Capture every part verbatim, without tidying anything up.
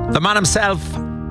The man himself,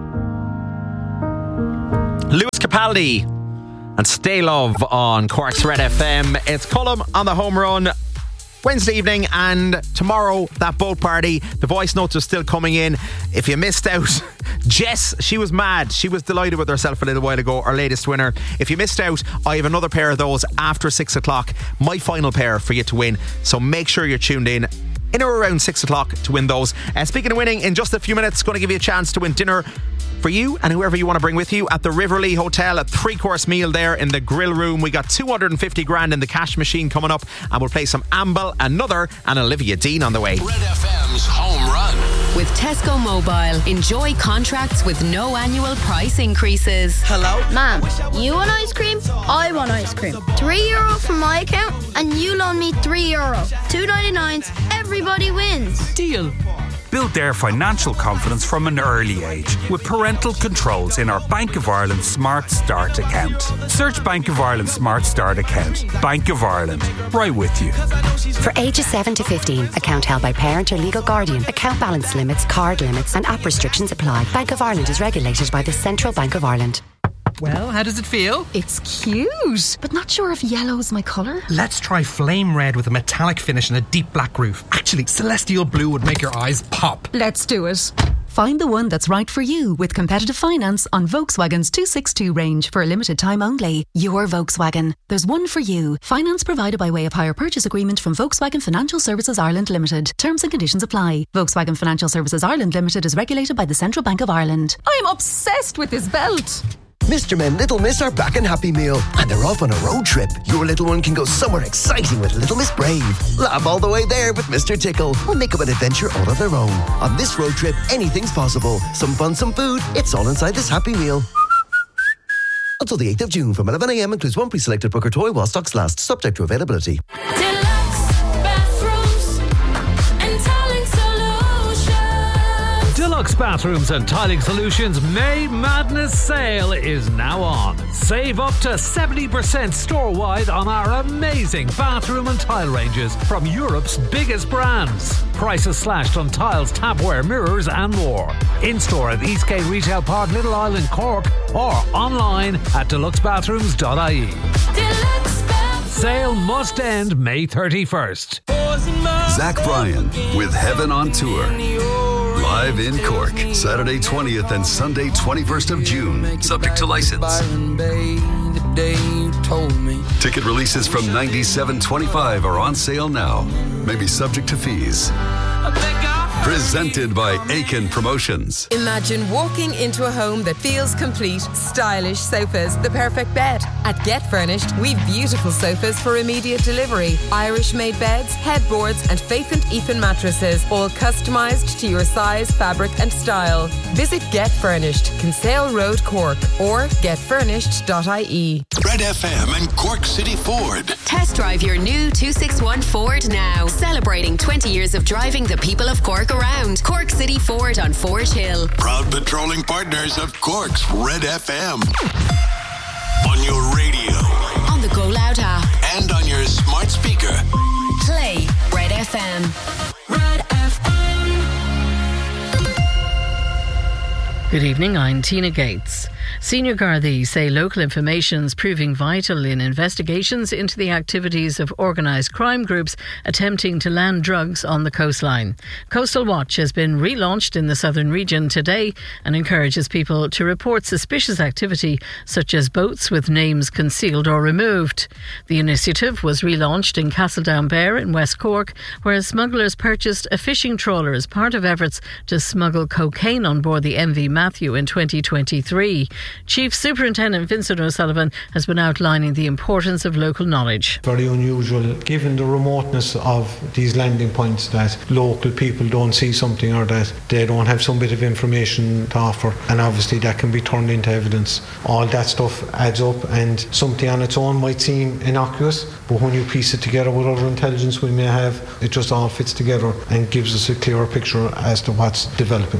Lewis Capaldi, and Stay Love on Cork's Red F M. It's Cullum on the home run. Wednesday evening, and tomorrow that boat party. The voice notes are still coming in. If you missed out, Jess, she was mad. She was delighted with herself a little while ago, our latest winner. If you missed out, I have another pair of those after six o'clock. My final pair for you to win. So make sure you're tuned in in or around six o'clock to win those. Uh, speaking of winning, in just a few minutes, going to give you a chance to win dinner for you and whoever you want to bring with you at the Riverlea Hotel. A three-course meal there in the grill room. We got two hundred fifty grand in the cash machine coming up, and we'll play some Amble, Another, and Olivia Dean on the way. Red F M's Home Run. With Tesco Mobile, enjoy contracts with no annual price increases. Hello? Mom, you want ice cream? I want ice cream. Three euro from my account, and you loan me three euro. Two ninety-nines. Everybody wins. Deal. Build their financial confidence from an early age with parental controls in our Bank of Ireland Smart Start account. Search Bank of Ireland Smart Start account. Bank of Ireland, right with you. For ages seven to fifteen, account held by parent or legal guardian. Account balance limits, card limits and app restrictions apply. Bank of Ireland is regulated by the Central Bank of Ireland. Well, how does it feel? It's cute, but not sure if yellow's my colour. Let's try flame red with a metallic finish and a deep black roof. Actually, celestial blue would make your eyes pop. Let's do it. Find the one that's right for you with competitive finance on Volkswagen's two sixty-two range for a limited time only. Your Volkswagen. There's one for you. Finance provided by way of hire purchase agreement from Volkswagen Financial Services Ireland Limited. Terms and conditions apply. Volkswagen Financial Services Ireland Limited is regulated by the Central Bank of Ireland. I'm obsessed with this belt. Mister Men, Little Miss are back in Happy Meal, and they're off on a road trip. Your little one can go somewhere exciting with Little Miss Brave. Laugh all the way there with Mister Tickle, or make up an adventure all of their own. On this road trip, anything's possible. Some fun, some food. It's all inside this Happy Meal. Until the eighth of June from eleven a.m. includes one pre-selected Booker toy while stocks last, subject to availability. Deluxe Bathrooms and Tiling Solutions May Madness Sale is now on. Save up to seventy percent store-wide on our amazing bathroom and tile ranges from Europe's biggest brands. Prices slashed on tiles, tapware, mirrors and more. In-store at Eastgate Retail Park, Little Island, Cork, or online at deluxe bathrooms dot I E. Sale must end May thirty-first. Zach Bryan with Heaven on Tour. Live in Cork, Saturday twentieth and Sunday twenty-first of June. Subject to license. Ticket releases from ninety-seven twenty-five are on sale now. Maybe subject to fees. Presented by Aiken Promotions. Imagine walking into a home that feels complete. Stylish sofas, the perfect bed. At Get Furnished, we've beautiful sofas for immediate delivery. Irish-made beds, headboards and Faith and Ethan mattresses, all customised to your size, fabric and style. Visit Get Furnished, Kinsale Road, Cork, or get furnished dot I E. Red F M and Cork City Ford. Test drive your new two sixty-one Ford now. Celebrating twenty years of driving the people of Cork around. Cork City Ford on Forge Hill. Proud patrolling partners of Cork's Red F M. On your radio. On the Go Loud app. And on your smart speaker. Play Red F M. Red F M. Good evening, I'm Tina Gates. Senior Gardaí say local information is proving vital in investigations into the activities of organised crime groups attempting to land drugs on the coastline. Coastal Watch has been relaunched in the southern region today and encourages people to report suspicious activity such as boats with names concealed or removed. The initiative was relaunched in Castledownbere in West Cork, where smugglers purchased a fishing trawler as part of efforts to smuggle cocaine on board the M V Matthew in twenty twenty-three. Chief Superintendent Vincent O'Sullivan has been outlining the importance of local knowledge. Very unusual, given the remoteness of these landing points, that local people don't see something or that they don't have some bit of information to offer, and obviously that can be turned into evidence. All that stuff adds up, and something on its own might seem innocuous, but when you piece it together with other intelligence we may have, it just all fits together and gives us a clearer picture as to what's developing.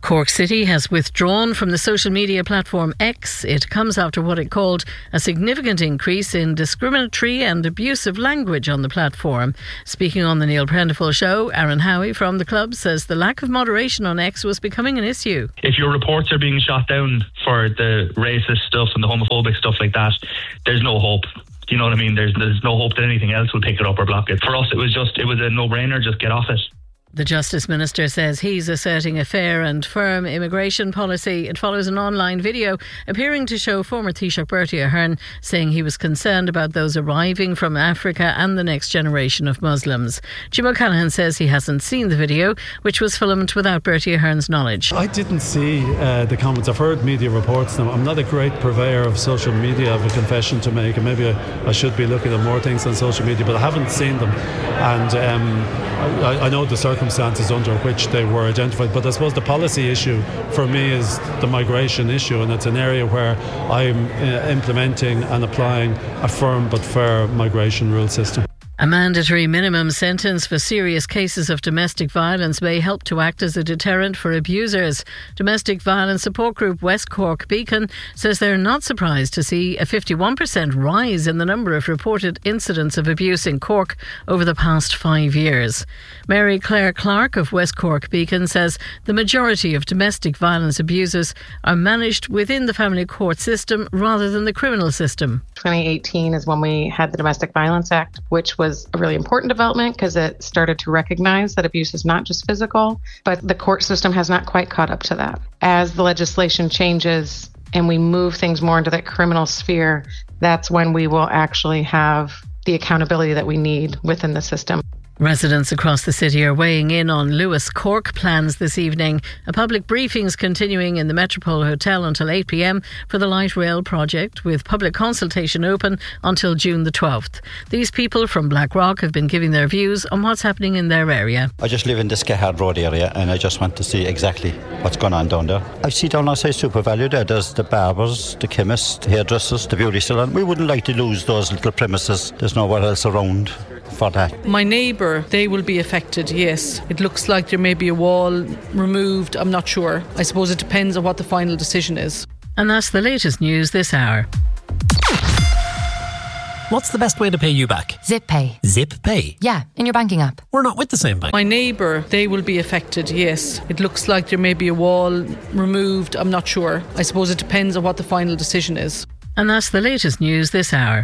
Cork City has withdrawn from the social media platform X. It comes after what it called a significant increase in discriminatory and abusive language on the platform. Speaking on the Neil Prendeville show, Aaron Howie from the club says the lack of moderation on X was becoming an issue. If your reports are being shot down for the racist stuff and the homophobic stuff like that, there's no hope. You know what I mean? There's there's no hope that anything else will pick it up or block it. For us, it was just, it was a no-brainer, just get off it. The Justice Minister says he's asserting a fair and firm immigration policy. It follows an online video appearing to show former Taoiseach Bertie Ahern saying he was concerned about those arriving from Africa and the next generation of Muslims. Jim O'Callaghan says he hasn't seen the video, which was filmed without Bertie Ahern's knowledge. I didn't see uh, the comments. I've heard media reports now. I'm not a great purveyor of social media. I have a confession to make, and maybe I, I should be looking at more things on social media, but I haven't seen them. And um, I, I know the circumstances circumstances under which they were identified, but I suppose the policy issue for me is the migration issue, and it's an area where I'm uh, implementing and applying a firm but fair migration rule system. A mandatory minimum sentence for serious cases of domestic violence may help to act as a deterrent for abusers. Domestic violence support group West Cork Beacon says they're not surprised to see a fifty-one percent rise in the number of reported incidents of abuse in Cork over the past five years. Mary Claire Clark of West Cork Beacon says the majority of domestic violence abusers are managed within the family court system rather than the criminal system. twenty eighteen is when we had the Domestic Violence Act, which was a really important development because it started to recognize that abuse is not just physical, but the court system has not quite caught up to that. As the legislation changes and we move things more into that criminal sphere, that's when we will actually have the accountability that we need within the system. Residents across the city are weighing in on Lewis Cork plans this evening. A public briefing is continuing in the Metropole Hotel until eight p.m. for the light rail project, with public consultation open until June the twelfth. These people from Blackrock have been giving their views on what's happening in their area. I just live in this Cahard Road area, and I just want to see exactly what's going on down there. I see down outside SuperValu there, there's the barbers, the chemists, the hairdressers, the beauty salon. We wouldn't like to lose those little premises. There's nowhere else around for that. My neighbour, they will be affected, yes. It looks like there may be a wall removed. I'm not sure. I suppose it depends on what the final decision is. And that's the latest news this hour. What's the best way to pay you back? Zip Pay. Zip Pay? Yeah, in your banking app. We're not with the same bank. My neighbour, they will be affected, yes. It looks like there may be a wall removed. I'm not sure. I suppose it depends on what the final decision is. And that's the latest news this hour.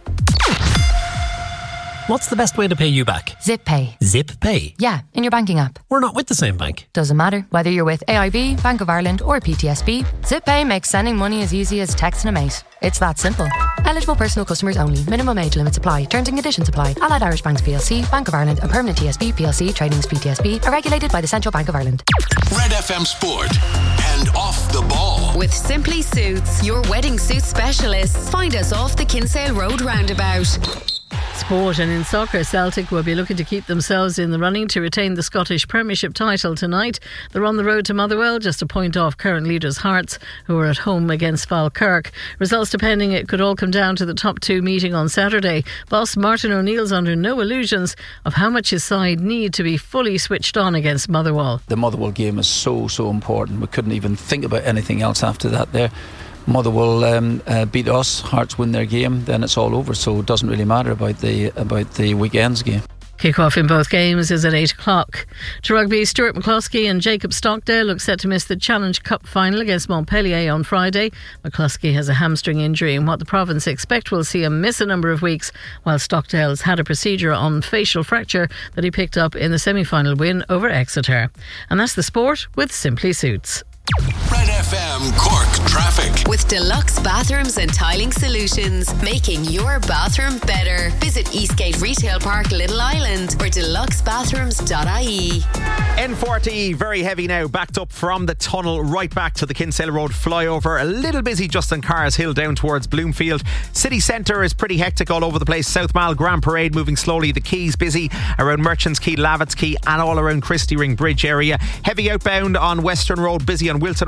What's the best way to pay you back? Zip Pay. Zip Pay? Yeah, in your banking app. We're not with the same bank. Doesn't matter whether you're with A I B, Bank of Ireland or P T S B. Zip Pay makes sending money as easy as texting a mate. It's that simple. Eligible personal customers only. Minimum age limits apply. Terms and conditions apply. Allied Irish Banks P L C, Bank of Ireland, a permanent T S B P L C, trading as P T S B, are regulated by the Central Bank of Ireland. Red F M Sport and Off the Ball. With Simply Suits, your wedding suit specialists. Find us off the Kinsale Road roundabout. Sport, and in soccer, Celtic will be looking to keep themselves in the running to retain the Scottish Premiership title tonight. They're on the road to Motherwell, just a point off current leaders Hearts, who are at home against Falkirk. Results depending, it could all come down to the top two meeting on Saturday. Boss Martin O'Neill's under no illusions of how much his side need to be fully switched on against Motherwell. The Motherwell game is so, so important. We couldn't even think about anything else after that there. Motherwell um, uh, beat us, Hearts win their game, then it's all over. So it doesn't really matter about the about the weekend's game. Kick-off in both games is at eight o'clock. To rugby, Stuart McCloskey and Jacob Stockdale look set to miss the Challenge Cup final against Montpellier on Friday. McCloskey has a hamstring injury and what the province expect will see him miss a number of weeks, while Stockdale's had a procedure on facial fracture that he picked up in the semi-final win over Exeter. And that's the sport with Simply Suits. Red F M Cork traffic. With Deluxe Bathrooms and Tiling Solutions, making your bathroom better. Visit Eastgate Retail Park, Little Island, or deluxe bathrooms dot I E. N forty, very heavy now, backed up from the tunnel right back to the Kinsale Road flyover. A little busy just on Cars Hill down towards Bloomfield. City Centre is pretty hectic all over the place. South Mall Grand Parade moving slowly. The Quays busy around Merchants Quay, Lavitz Quay, and all around Christie Ring Bridge area. Heavy outbound on Western Road, busy on Wilton Road in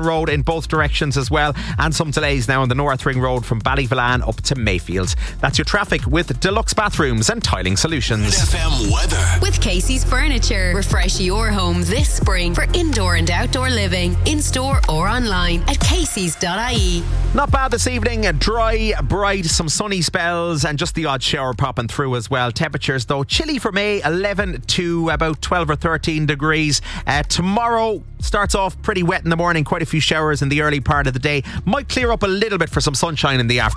both directions as well, and some delays now on the North Ring Road from Ballyvillan up to Mayfield. That's your traffic with Deluxe Bathrooms and Tiling Solutions. F M weather. With Casey's Furniture. Refresh your home this spring for indoor and outdoor living, in-store or online at caseys dot I E. Not bad this evening. Dry, bright, some sunny spells and just the odd shower popping through as well. Temperatures though chilly for May, eleven to about twelve or thirteen degrees. Uh, tomorrow starts off pretty wet in the morning, quite a few showers in the early part of the day. Might clear up a little bit for some sunshine in the afternoon.